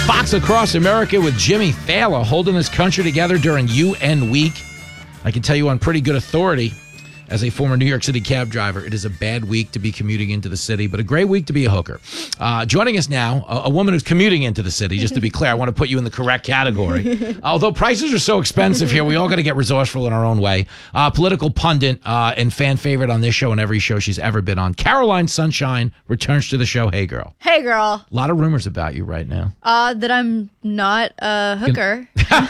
Fox Across America with Jimmy Thaler holding this country together during UN week. I can tell you on pretty good authority, as a former New York City cab driver, it is a bad week to be commuting into the city, but a great week to be a hooker. Joining us now, a woman who's commuting into the city. Just to be clear, I want to put you in the correct category. Although prices are so expensive here, we all got to get resourceful in our own way. Political pundit and fan favorite on this show and every show she's ever been on. Caroline Sunshine returns to the show. Hey, girl. Hey, girl. A lot of rumors about you right now. That I'm not a hooker.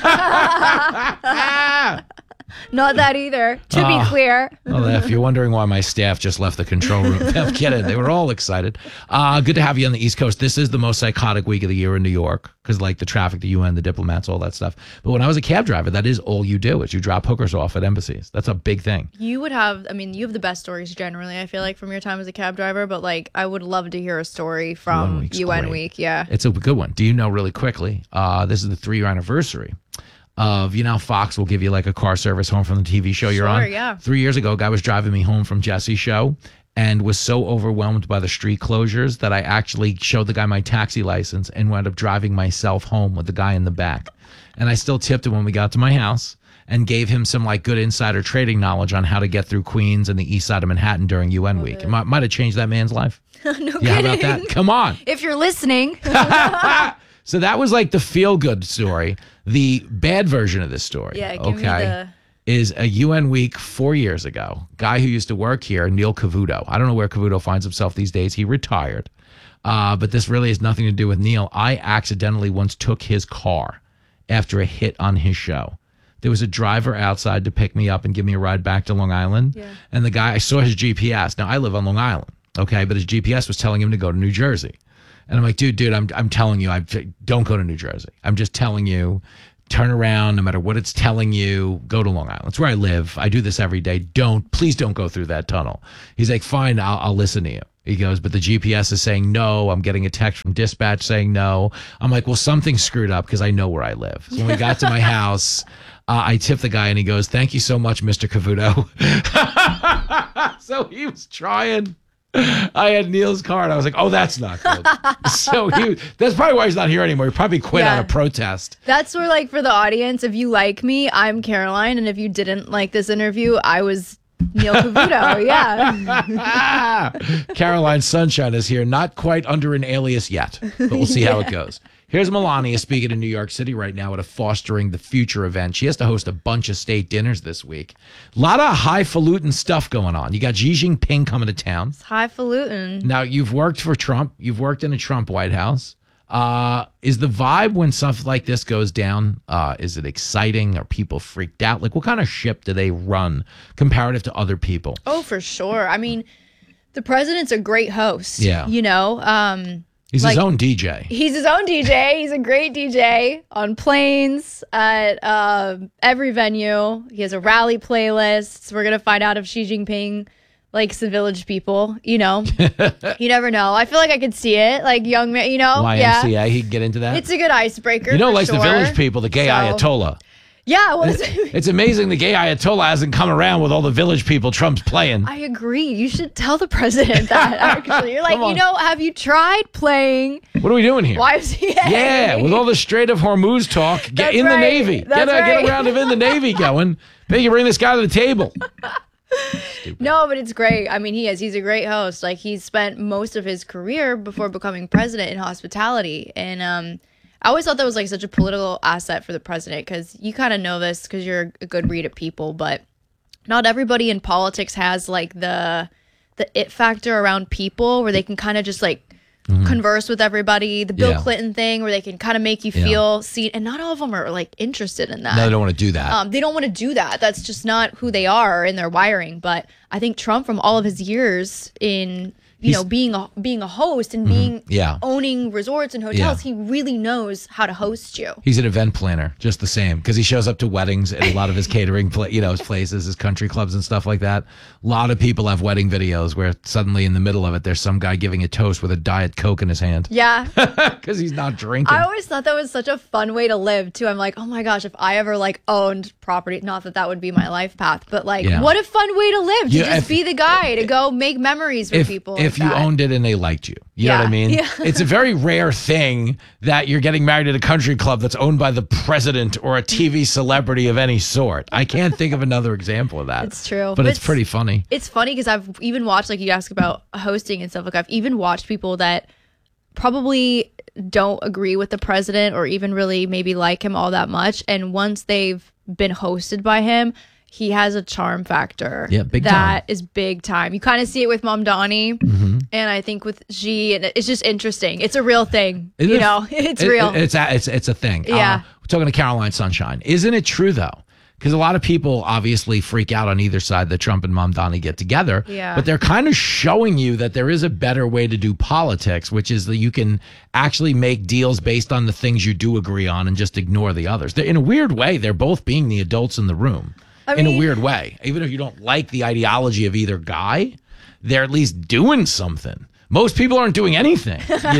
Not that either, to be clear. Well, if you're wondering why my staff just left the control room, I'm kidding. They were all excited. Good to have you on the East Coast. This is the most psychotic week of the year in New York because, like, the traffic, the UN, the diplomats, all that stuff. But when I was a cab driver, that is all you do is you drop hookers off at embassies. That's a big thing. You have the best stories generally, I feel like, from your time as a cab driver. But, like, I would love to hear a story from UN week. Yeah. It's a good one. Do you know, really quickly, this is the 3-year anniversary of, Fox will give you like a car service home from the TV show you're on. Yeah. 3 years ago, a guy was driving me home from Jesse's show and was so overwhelmed by the street closures that I actually showed the guy my taxi license and wound up driving myself home with the guy in the back. And I still tipped him when we got to my house and gave him some like good insider trading knowledge on how to get through Queens and the east side of Manhattan during UN week. It might have changed that man's life. No kidding. How about that? Come on. If you're listening. So that was like the feel-good story. The bad version of this story, give me is a UN week 4 years ago. Guy who used to work here, Neil Cavuto. I don't know where Cavuto finds himself these days. He retired. But this really has nothing to do with Neil. I accidentally once took his car after a hit on his show. There was a driver outside to pick me up and give me a ride back to Long Island. Yeah. And the guy, I saw his GPS. Now, I live on Long Island, okay? But his GPS was telling him to go to New Jersey. And I'm like, dude, I'm telling you, don't go to New Jersey. I'm just telling you, turn around, no matter what it's telling you, go to Long Island. It's where I live. I do this every day. Please don't go through that tunnel. He's like, fine, I'll listen to you. He goes, but the GPS is saying no. I'm getting a text from dispatch saying no. I'm like, well, something's screwed up because I know where I live. So when we got to my house, I tipped the guy and he goes, thank you so much, Mr. Cavuto. So he was trying. I had Neil's car, and I was like, oh, that's not good. So that's probably why he's not here anymore. He probably quit out of protest. That's where, like, for the audience, if you like me, I'm Caroline, and if you didn't like this interview, I was Neil Cavuto. Yeah. Caroline Sunshine is here, not quite under an alias yet, but we'll see how it goes. Here's Melania speaking in New York City right now at a Fostering the Future event. She has to host a bunch of state dinners this week. A lot of highfalutin stuff going on. You got Xi Jinping coming to town. It's highfalutin. Now, you've worked for Trump. You've worked in a Trump White House. Is the vibe when stuff like this goes down, is it exciting? Are people freaked out? Like, what kind of ship do they run comparative to other people? Oh, for sure. I mean, the president's a great host. Yeah. He's his own DJ. He's his own DJ. He's a great DJ on planes, at every venue. He has a rally playlist. We're going to find out if Xi Jinping likes the village people, You never know. I feel like I could see it. Like young man, YMCA, yeah. He'd get into that. It's a good icebreaker. Likes the village people, the gay Ayatollah. Yeah, it's amazing the gay Ayatollah hasn't come around with all the village people Trump's playing. I agree. You should tell the president that, actually. You're like, have you tried playing? What are we doing here? YMCA. Yeah, with all the Strait of Hormuz talk, get in the Navy. Get a round of in the Navy going. Maybe you bring this guy to the table. No, but it's great. I mean, he's a great host. Like, he's spent most of his career before becoming president in hospitality. And I always thought that was like such a political asset for the president, because you kind of know this because you're a good read of people, but not everybody in politics has like the it factor around people where they can kind of just like converse with everybody. The Bill Clinton thing where they can kind of make you feel seen, and not all of them are like interested in that. No, they don't want to do that. They don't want to do that. That's just not who they are in their wiring. But I think Trump, from all of his years in being a host and owning resorts and hotels, he really knows how to host you. He's an event planner, just the same, because he shows up to weddings at a lot of his catering, his places, his country clubs and stuff like that. A lot of people have wedding videos where suddenly in the middle of it, there's some guy giving a toast with a Diet Coke in his hand. Yeah. Because he's not drinking. I always thought that was such a fun way to live, too. I'm like, oh my gosh, if I ever like owned property, not that would be my life path, but like, what a fun way to live, to just be the guy, to go make memories with people. if you owned it and they liked you. You know what I mean? Yeah. It's a very rare thing that you're getting married at a country club that's owned by the president or a TV celebrity of any sort. I can't think of another example of that. It's true. But it's pretty funny. It's funny because I've even watched, like you ask about hosting and stuff, like I've even watched people that probably don't agree with the president or even really maybe like him all that much. And once they've been hosted by him, he has a charm factor that is big time. You kind of see it with Mamdani, and I think with Xi, and it's just interesting. It's a real thing, It's real. It's a thing. Yeah. We're talking to Caroline Sunshine. Isn't it true though? Because a lot of people obviously freak out on either side that Trump and Mamdani get together. Yeah. But they're kind of showing you that there is a better way to do politics, which is that you can actually make deals based on the things you do agree on and just ignore the others. In a weird way, they're both being the adults in the room. In a weird way. Even if you don't like the ideology of either guy, they're at least doing something. Most people aren't doing anything,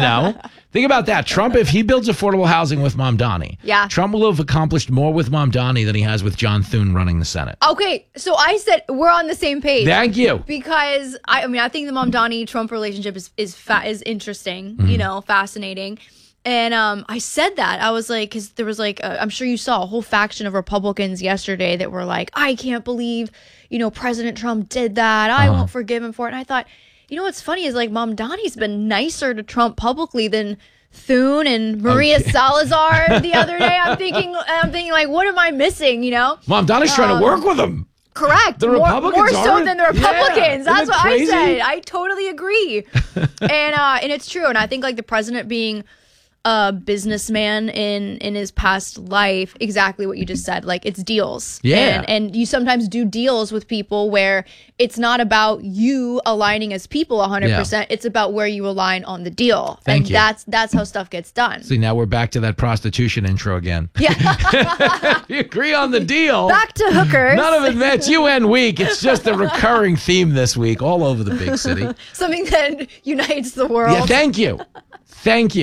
Think about that. Trump, if he builds affordable housing with Mamdani, Trump will have accomplished more with Mamdani than he has with John Thune running the Senate. Okay, so I said we're on the same page. Thank you. Because, I think the Mamdani-Trump relationship is interesting, fascinating. And I said that. I was like, because there was I'm sure you saw a whole faction of Republicans yesterday that were like, I can't believe, President Trump did that. I won't forgive him for it. And I thought, what's funny is Mamdani's been nicer to Trump publicly than Thune and Maria Salazar the other day. I'm thinking like, what am I missing, Mamdani's trying to work with him. Correct. The Republicans more so than the Republicans. Yeah. That's what I said. I totally agree. and it's true. And I think the president being a businessman in his past life, exactly what you just said, it's deals. And you sometimes do deals with people where it's not about you aligning as people 100%. It's about where you align on the deal. Thank you. That's how stuff gets done. See, now we're back to that prostitution intro again. Yeah. If you agree on the deal. Back to hookers. None of it Mets UN week. It's just a recurring theme this week all over the big city. Something that unites the world. Yeah, thank you. Thank you.